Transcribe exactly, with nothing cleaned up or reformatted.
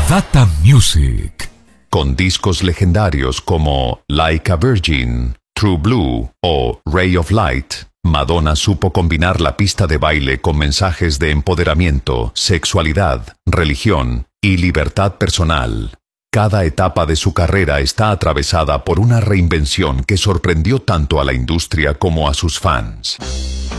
Data Music. Con discos legendarios como Like a Virgin, True Blue o Ray of Light, Madonna supo combinar la pista de baile con mensajes de empoderamiento, sexualidad, religión y libertad personal. Cada etapa de su carrera está atravesada por una reinvención que sorprendió tanto a la industria como a sus fans.